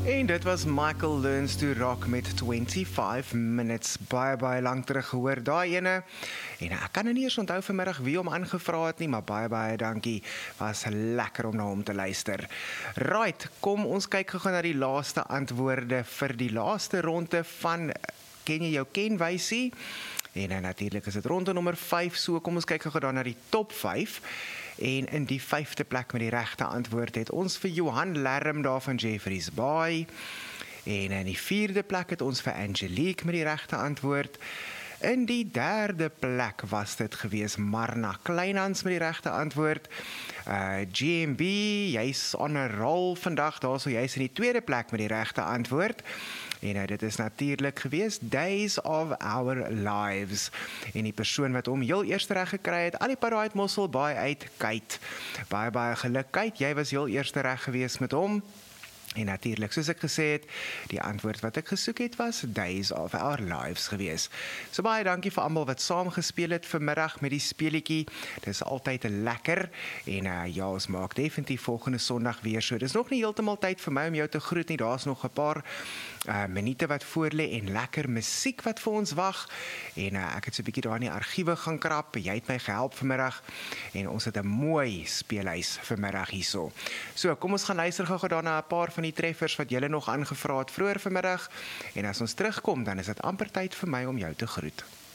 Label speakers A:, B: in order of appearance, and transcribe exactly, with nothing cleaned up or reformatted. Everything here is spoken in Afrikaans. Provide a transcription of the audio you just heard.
A: En dit was Michael Learns to Rock met twenty-five minutes, baie baie lang terug gehoor, daai ene, en ek kan nou nie eers onthou vanmiddag wie hom aangevra het nie, maar baie baie dankie, was lekker om na hom te luister. Right, kom ons kyk gou na die laaste antwoorde vir die laaste ronde van Ken jy jou kenwysie? En uh, natuurlik is dit ronde nommer vyf, so kom ons kyk gou dan na die top vyf. En in die vyfde plek met die regte antwoord het ons vir Johan Lerm daar van Jeffreys Bay. En in die vierde plek het ons vir Angelique met die regte antwoord. In die derde plek was dit gewees Marna Kleinhans met die regte antwoord. Uh, G M B, jy's on 'n roll vandag, daar so jy's in die tweede plek met die regte antwoord. En uh, dit is natuurlik gewees Days of Our Lives. En die persoon wat hom heel eerste reg gekry het, al die pad uit Mosselbaai uit, Kate. Baie baie geluk, Kate, jy was heel eerste reg gewees met hom. En natuurlik, soos ek gesê het, die antwoord wat ek gesoek het was Days of Our Lives gewees. So baie dankie vir almal wat saam gespeel het vanmiddag met die speletjie. Dit is altyd lekker en uh, ja, ons maak definitief volgende Sondag weer so. Dis nog nie heeltemal tyd vir my om jou te groet nie. Daar's nog 'n paar uh, minute wat voor lê en lekker musiek wat vir ons wag. En uh, ek het so 'n bietjie daar in die argiewe gaan krap. Jy het my gehelp vanmiddag en ons het 'n mooi speelhuis vanmiddag hierso. So, kom ons gaan luister gou daarna 'n paar van die treffers wat julle nog aangevra het vroeër vanmiddag. En as ons terugkom, dan is dit amper tyd vir my om jou te groet.